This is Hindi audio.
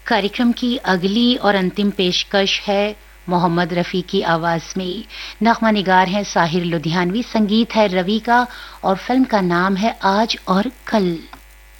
कार्यक्रम की अगली और अंतिम पेशकश है मोहम्मद रफ़ी की आवाज में। नग़मा निगार हैं साहिर लुधियानवी, संगीत है रवि का और फिल्म का नाम है आज और कल।